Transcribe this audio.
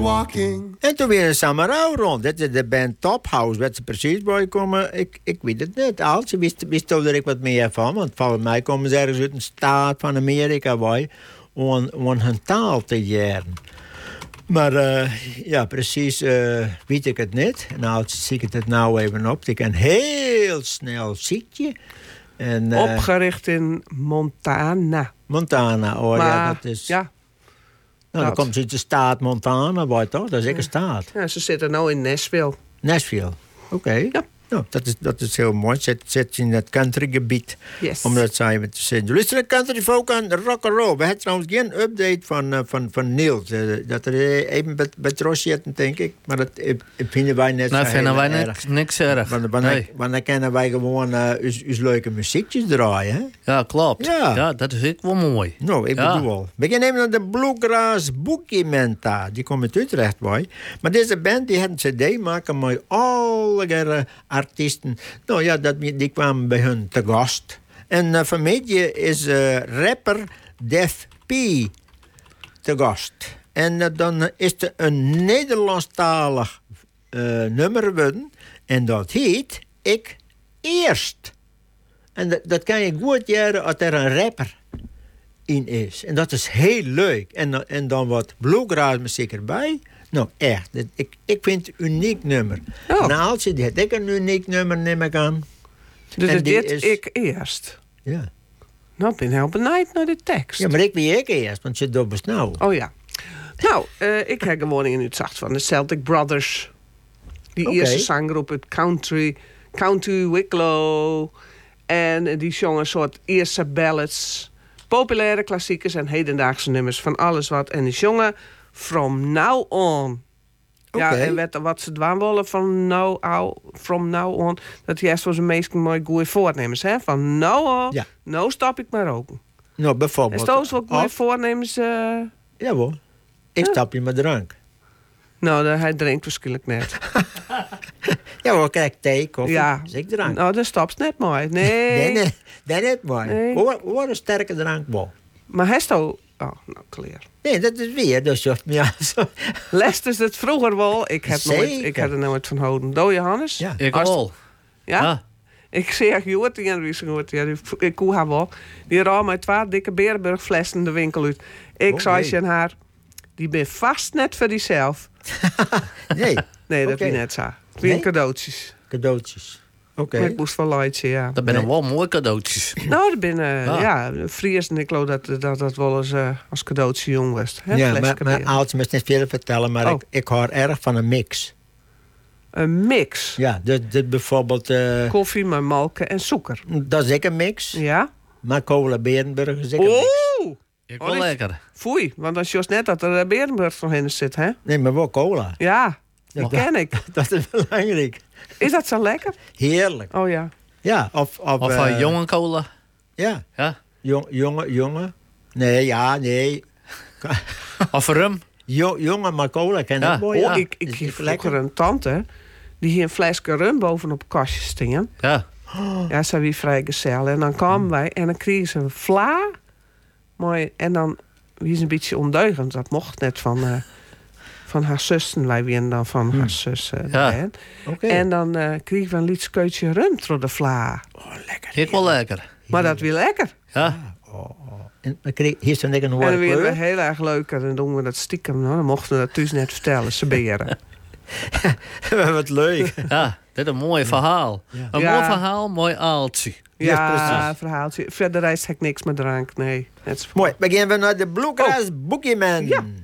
walking. En toen weer een Samarau rond. Dat is de band Top House. Wat ze precies bij komen, ik weet het niet. Als wist er ik wat meer van. Want volgens mij komen ze ergens uit een staat van Amerika bij. Om hun taal te leren. Maar ja, precies weet ik het niet. En als zie ik het nou even op. Ik een heel snel ziekje. En, opgericht in Montana. Montana, oh maar, ja, dat is... Ja. Nou, dan komt ze uit de staat Montana bij, toch? Dat is echt een staat. Ja, ze zitten nu in Nashville. Nashville, oké. Ja. Nou, dat is heel mooi. Zit in het countrygebied. Yes. Om dat samen te zeggen. Luister country folk aan rock'n'roll. We hebben trouwens geen update van Niels. Dat er even bij Trosje denk ik. Maar dat vinden wij net Nou, zo vinden wij erg. niks erg. Want Nee. dan kunnen wij gewoon ons leuke muziekjes draaien. Hè? Ja, klopt. Ja. Ja, dat is ook wel mooi. Nou, ik bedoel al. We gaan even naar de Bluegrass Boogie-menta. Die komt uit Utrecht bij. Maar deze band die had een cd maken met alle artiesten. Nou ja, die kwamen bij hun te gast. En van mij is rapper Def P te gast. En dan is er een Nederlandstalig nummer geworden. En dat heet Ik Eerst. En dat kan je goed jaren als er een rapper in is. En dat is heel leuk. En dan wat bluegrass muziek erbij. Nou, echt. Ik vind het een uniek nummer. Oh. Nou, als je dit een uniek nummer nemen aan. Dus En die dit is- ik eerst. Ja. Nou, ik ben heel benieuwd naar de tekst. Ja, maar ik ben ik eerst, want je doet best nou. Oh ja. Nou, ik heb gewoon in Utrecht van de Celtic Brothers. Die Oké. eerste zanggroep uit County Wicklow. En die zongen een soort eerste ballads. Populaire klassiekers en hedendaagse nummers van alles wat. En die zongen From Now On. Ja, Oké. en wat ze dwaan willen van from now on. Dat juist voor zijn meest mooie goede voornemens. Hè? Van now on, Ja. nou stop ik maar roken. Nou, En bijvoorbeeld. stoos wat goede Of- voornemens. Jawel. Ik stap je met drank. Nou, hij drinkt waarschijnlijk net. Jawel, kijk, thee, koffie. Ja. Dus ik drank. Nou, dat stopt net mooi. Nee. Dat is mooi. Nee. Hoor een sterke drank, wel. Maar hij stond... Oh, nou, clear. Nee, dat is weer. Dus ja, zo. Lest is het vroeger wel. Ik heb Zeker. er nooit van houden. Doe Johannes? Ja. Ik Als- al. Ja? Ja. Ik zeg, je hoort die en wie ze hoort. Ja, ik koe haar wel. Die raam met 2 dikke Berenburgflessen de winkel uit. Ik Oh, zei nee. aan haar, die ben vast net voor diezelf. Nee, Nee, dat Oké. wie net zo. Het wie Nee? cadeautjes. cadeautjes. Oké. Maar ik moest wel leidje, ja. Dat zijn wel mooie cadeautjes. Nou, er binnen, Ah. ja, Fries en ik geloof dat wel eens als cadeautje jong was. Hè? Ja, Flesje maar bier. Aaltje moest niet veel vertellen, maar Oh. ik hoor erg van een mix. Een mix. Ja, dus bijvoorbeeld, Koffie met melken en suiker. dat is ik een mix. Ja? Maar Cola Berenburg is ik een mix. Oeh! Ik Oh, wel dit- lekker. Foei, want dan is juist net dat er Berenburg nog in zit, hè? Nee, maar wel cola. Ja, die Ja. ken ik. Dat is belangrijk. Is dat zo lekker? Heerlijk. Oh ja. Ja, of Of jonge cola. Ja, Ja. jonge. Nee, ja, nee. Of rum. Jonge maar cola ken Ja. ik mooi. Oh, Ja. ik Is zie lekker. vroeger een tante... die hier een flesje rum bovenop het kastje stingen. Ja. Ja, ze wie vrij gezellig. En dan kwamen wij en dan kregen ze een vla. Mooi. En dan wie ze een beetje ondeugend. Dat mocht net van haar zussen. Wij winnen dan van haar zus. Ja. hè. Oké. En dan kregen we een lietskeutje rum door de vla. Oh, lekker. Ik wel lekker. Maar dat weer lekker. Ja. En dan kreeg hier zo'n dikke En dan hoorn weer kleur. heel erg leuk. En dan doen we dat stiekem. Nou, dan mochten we dat thuis net vertellen. Ze beren. Wat leuk. Ja. Dit is een mooi verhaal. Ja. Een Ja. mooi verhaal, mooi aaltje. Ja, Ja, precies. verhaaltje. Verder reist ik niks met drank. Nee. Net zo. Mooi, we gaan weer naar de Bluegrass Boogeyman. Ja.